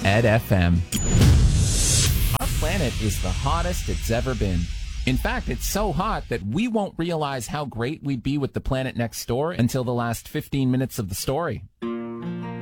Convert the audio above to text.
Ed FM. Our planet is the hottest it's ever been. In fact, it's so hot that we won't realize how great we'd be with the planet next door until the last 15 minutes of the story.